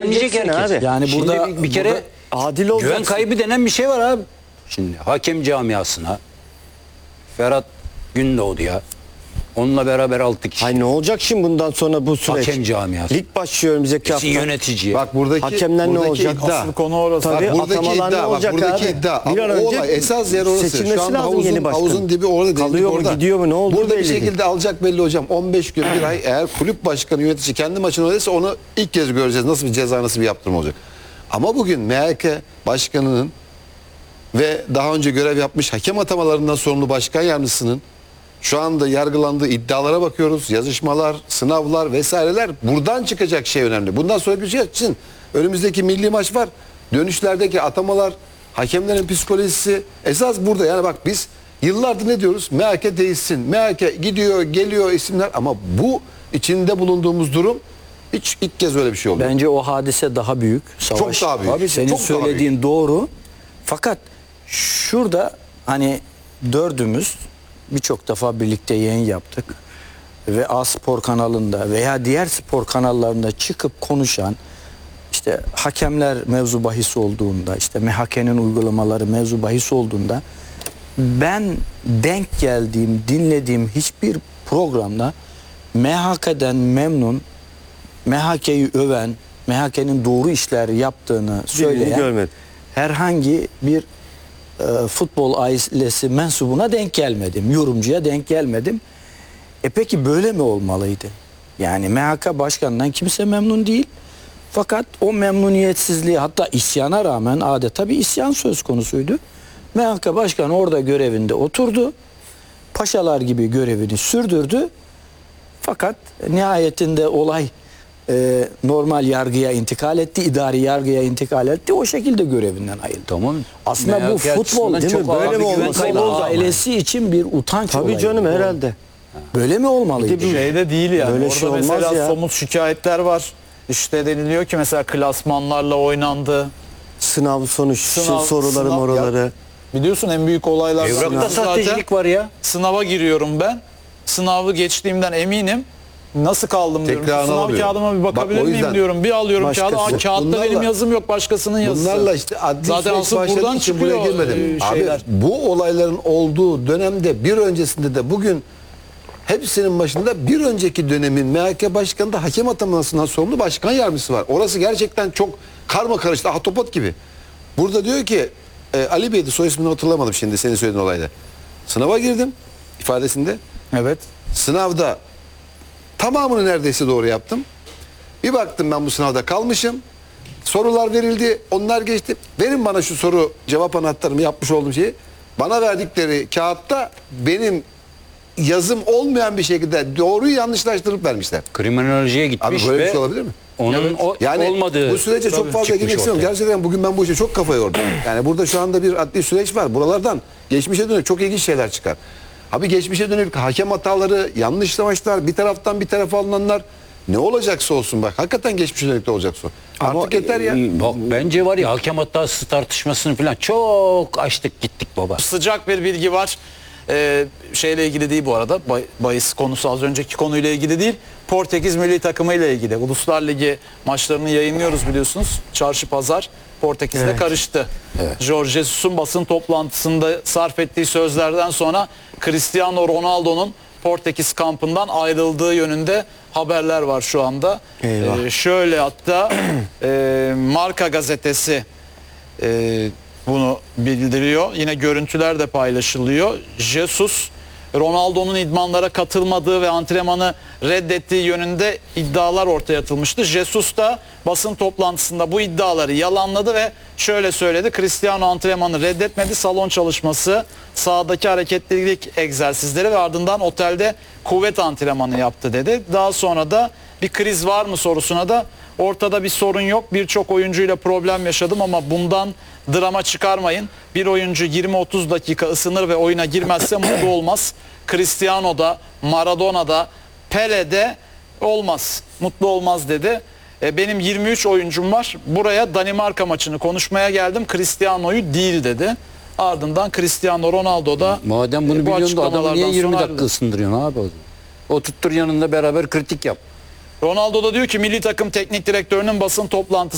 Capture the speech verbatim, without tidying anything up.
güvenecek herkes. Abi. Yani Şimdi burada bir, bir kere burada adil olacaksın. güven kaybı denen bir şey var abi. Şimdi hakem camiasına Ferhat Gündoğdu ya. Onunla beraber altı kişi. Hay ne olacak şimdi bundan sonra bu süreç? Hakem camiası. Lig başlıyor önümüzdeki hafta. Yönetici. Bak buradaki Hakemler ne buradaki olacak? iddia. Asıl konu orası. Tabii, Bak buradaki atamalar iddia, ne bak olacak buradaki abi? iddia. Bir Ama an o önce olay, esas yer orası. seçilmesi Şu anda lazım havuzun, yeni başkanın. havuzun dibi orada değil. Kalıyor mu, orada. gidiyor mu, ne olduğu Burada bir belli değil. şekilde alacak belli hocam. on beş gün bir ay eğer kulüp başkanı yönetici kendi maçını oynarsa onu ilk kez göreceğiz. Nasıl bir ceza, nasıl bir yaptırım olacak. Ama bugün M H K başkanının ve daha önce görev yapmış hakem atamalarından sorumlu başkan yardımcısının şu anda yargılandığı iddialara bakıyoruz. Yazışmalar, sınavlar vesaireler, buradan çıkacak şey önemli. Bundan sonra bir şey için önümüzdeki milli maç var. Dönüşlerdeki atamalar, hakemlerin psikolojisi esas burada. Yani bak biz yıllardır ne diyoruz? M H K değişsin. M H K gidiyor, geliyor isimler ama bu içinde bulunduğumuz durum hiç ilk kez öyle bir şey oluyor. bence o hadise daha büyük. Savaş. Çok daha büyük. Abi, senin Çok daha söylediğin doğru. Fakat şurada hani dördümüz birçok defa birlikte yayın yaptık. Ve A Spor kanalında veya diğer spor kanallarında çıkıp konuşan, işte hakemler mevzu bahis olduğunda, işte M H K'nin uygulamaları mevzu bahis olduğunda ben denk geldiğim, dinlediğim hiçbir programda M H K'den memnun, M H K'yi öven, M H K'nin doğru işler yaptığını söyleyen görmedim. herhangi bir e, futbol ailesi mensubuna denk gelmedim. Yorumcuya denk gelmedim. E peki böyle mi olmalıydı? Yani M H K başkanından kimse memnun değil. Fakat o memnuniyetsizliği, hatta isyana rağmen adeta bir isyan söz konusuydu. M H K başkanı orada görevinde oturdu. Paşalar gibi görevini sürdürdü. Fakat nihayetinde olay e, normal yargıya intikal etti, idari yargıya intikal etti. O şekilde görevinden ayrıldı. Tamam. Aslında M H bu K futbol açısından değil mi? çok ağır Böyle bir mi güven olması kaybı lazım? oldu ama. Ailesi için bir utanç Tabii olayı. canım herhalde. Böyle mi olmalıydı? Şeyde değil yani. Böyle Orada şey olmaz mesela ya. somut şikayetler var. İşte deniliyor ki mesela klasmanlarla oynandı. Sınav sonuç, Sınav- soruları sınav- moruları. Biliyorsun en büyük olaylar. Evrakta Zaten sahtecilik var ya. Sınava giriyorum ben. Sınavı geçtiğimden eminim. Nasıl kaldım diyorum. Tekrarını Sınav alamıyorum. kağıdıma bir Bak, bakabilir o miyim yüzden diyorum. Bir alıyorum başkası. kağıdı. Aa, kağıtta Bunlarla- benim yazım yok, başkasının yazısı. Bunlarla işte adli Zaten süreç asıl başladığı buradan için buraya çıkıyor, girmedim. e, Abi şeyler. bu olayların olduğu dönemde bir öncesinde de bugün hepsinin başında bir önceki dönemin M H K başkanı da hakem atamasından sorumlu başkan yardımcısı var. Orası gerçekten çok karma karıştı, ahtapot gibi. Burada diyor ki e, Ali Bey'di, soy ismini hatırlamadım şimdi senin söylediğin olayda. Sınava girdim ifadesinde. Evet. Sınavda tamamını neredeyse doğru yaptım. Bir baktım ben bu sınavda kalmışım. Sorular verildi, onlar geçti. Verin bana şu soru cevap anahtarımı, yapmış olduğum şeyi. Bana verdikleri kağıtta benim yazım olmayan bir şekilde doğruyu yanlışlaştırıp vermişler. Kriminolojiye gitmiş Abi böyle bir ve şey olabilir mi? onun o, Yani olmadığı bu sürece çok fazla çıkmış girmek istemiyorum. ortaya. Gerçekten bugün ben bu işe çok kafa yordum. Yani burada şu anda bir adli süreç var. Buralardan geçmişe dönük çok ilginç şeyler çıkar. Abi geçmişe dönük hakem hataları, yanlış maçlar, bir taraftan bir tarafa alınanlar, ne olacaksa olsun bak. Hakikaten geçmişe dönük de olacaksa. Ama, Artık yeter ya. Bak bence var ya hakem hatası tartışmasını falan çok açtık gittik baba. Sıcak bir bilgi var. Ee, şeyle ilgili değil bu arada. Bay, bahis konusu az önceki konuyla ilgili değil. Portekiz milli takımı ile ilgili. Uluslar Ligi maçlarını yayınlıyoruz biliyorsunuz. Çarşı pazar Portekiz'de Evet. karıştı. Jorge Jesus'un basın toplantısında sarf ettiği sözlerden sonra Cristiano Ronaldo'nun Portekiz kampından ayrıldığı yönünde haberler var şu anda. Eyvah. Ee, şöyle hatta e, Marca gazetesi e, bunu bildiriyor. Yine görüntüler de paylaşılıyor. Jesus, Ronaldo'nun idmanlara katılmadığı ve antrenmanı reddettiği yönünde iddialar ortaya atılmıştı. Jesus da basın toplantısında bu iddiaları yalanladı ve şöyle söyledi. Cristiano antrenmanı reddetmedi. Salon çalışması, sahadaki hareketlilik egzersizleri ve ardından otelde kuvvet antrenmanı yaptı dedi. Daha sonra da bir kriz var mı sorusuna da ortada bir sorun yok. Birçok oyuncuyla problem yaşadım ama bundan drama çıkarmayın. Bir oyuncu yirmi otuz dakika ısınır ve oyuna girmezse mutlu olmaz. Cristiano'da, Maradona'da, Pele'de olmaz. Mutlu olmaz dedi. E, benim yirmi üç oyuncum var. Buraya Danimarka maçını konuşmaya geldim. Cristiano'yu değil dedi. Ardından Cristiano Ronaldo da Madem bunu e, bu biliyorsun da adamı niye açıklamalardan yirmi sonra dakika ayrıldı. ısındırıyorsun abi o zaman? Oturttur yanında beraber kritik yap. Ronaldo da diyor ki milli takım teknik direktörünün basın toplantısı